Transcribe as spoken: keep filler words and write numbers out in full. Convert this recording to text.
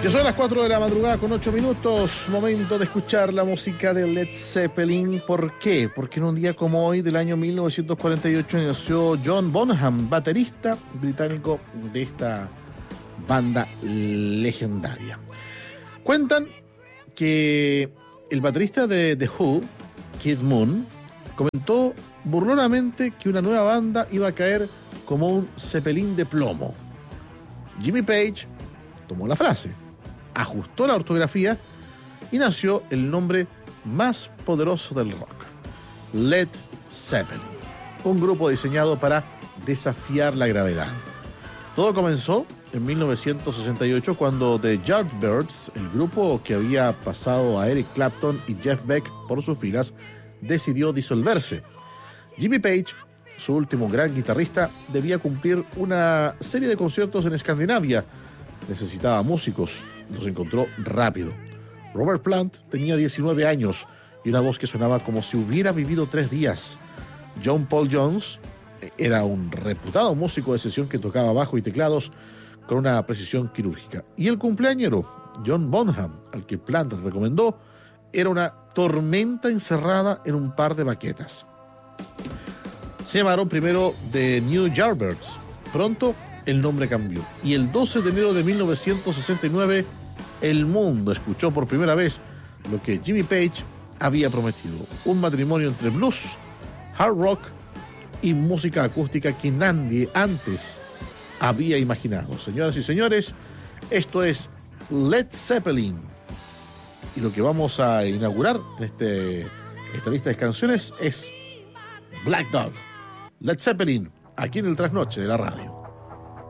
Ya son las cuatro de la madrugada con ocho minutos, momento de escuchar la música de Led Zeppelin. ¿Por qué? Porque en un día como hoy del año mil novecientos cuarenta y ocho nació John Bonham, baterista británico de esta banda legendaria. Cuentan que el baterista de The Who, Keith Moon, comentó burlonamente que una nueva banda iba a caer como un Zeppelin de plomo. Jimmy Page tomó la frase, ajustó la ortografía y nació el nombre más poderoso del rock, Led Zeppelin, un grupo diseñado para desafiar la gravedad. Todo comenzó en mil novecientos sesenta y ocho cuando The Yardbirds, el grupo que había pasado a Eric Clapton y Jeff Beck por sus filas, decidió disolverse. Jimmy Page, su último gran guitarrista, debía cumplir una serie de conciertos en Escandinavia. Necesitaba músicos, los encontró rápido. Robert Plant tenía diecinueve años y una voz que sonaba como si hubiera vivido tres días. John Paul Jones era un reputado músico de sesión que tocaba bajo y teclados con una precisión quirúrgica. Y el cumpleañero, John Bonham, al que Plant recomendó, era una tormenta encerrada en un par de baquetas. Se llamaron primero The New Yardbirds. Pronto el nombre cambió. Y el doce de enero de mil novecientos sesenta y nueve, el mundo escuchó por primera vez lo que Jimmy Page había prometido. Un matrimonio entre blues, hard rock y música acústica que nadie antes había imaginado. Señoras y señores, esto es Led Zeppelin. Y lo que vamos a inaugurar en este, esta lista de canciones es Black Dog. Led Zeppelin, aquí en el Trasnoche de la radio.